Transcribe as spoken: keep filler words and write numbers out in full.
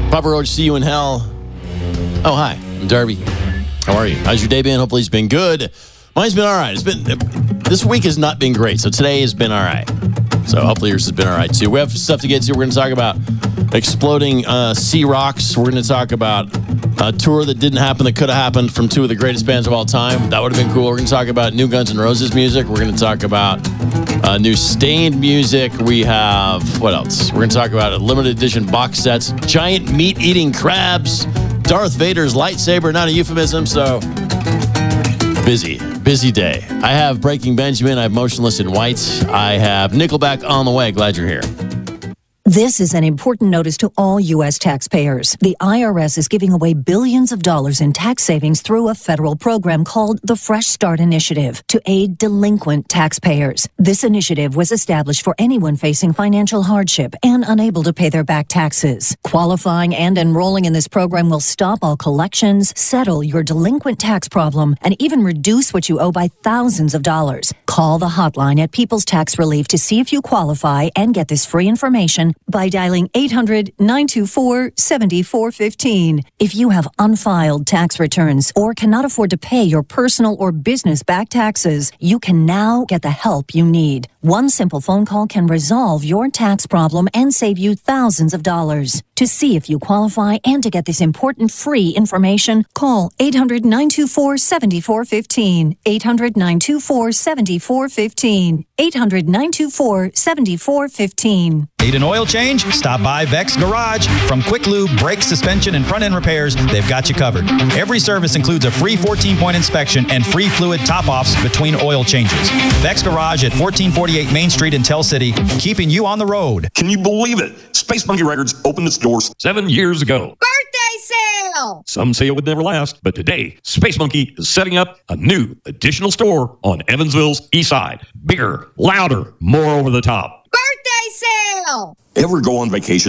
Papa Roach, see you in hell. Oh, hi. I'm Darby. How are you? How's your day been? Hopefully it's been good. Mine's been all right. It's been this week has not been great, so today has been all right. So hopefully yours has been all right too. We have stuff to get to. We're going to talk about exploding uh, sea rocks. We're going to talk about a tour that didn't happen that could have happened from two of the greatest bands of all time. That would have been cool. We're going to talk about new Guns N' Roses music. We're going to talk about uh, new Stained music. We have, what else? We're going to talk about a limited edition box sets, giant meat-eating crabs, Darth Vader's lightsaber, not a euphemism, so busy, busy day. I have Breaking Benjamin. I have Motionless in White. I have Nickelback on the way. Glad you're here. This is an important notice to all U S taxpayers. The I R S is giving away billions of dollars in tax savings through a federal program called the Fresh Start Initiative to aid delinquent taxpayers. This initiative was established for anyone facing financial hardship and unable to pay their back taxes. Qualifying and enrolling in this program will stop all collections, settle your delinquent tax problem, and even reduce what you owe by thousands of dollars. Call the hotline at People's Tax Relief to see if you qualify and get this free information by dialing eight hundred, nine two four, seven four one five. If you have unfiled tax returns or cannot afford to pay your personal or business back taxes, you can now get the help you need. One simple phone call can resolve your tax problem and save you thousands of dollars. To see if you qualify and to get this important free information, call eight hundred, nine two four, seven four one five. eight hundred, nine two four, seven four one five. eight hundred, nine two four, seven four one five. Need an oil change? Stop by Vex Garage. From quick lube, brake, suspension, and front-end repairs, they've got you covered. Every service includes a free fourteen-point inspection and free fluid top-offs between oil changes. Vex Garage at fourteen forty-eight Main Street in Tell City, keeping you on the road. Can you believe it? Space Monkey Records opened its doors seven years ago. Birthday sale! Some say it would never last, but today, Space Monkey is setting up a new additional store on Evansville's east side. Bigger, louder, more over the top. Birthday sale! Ever go on vacation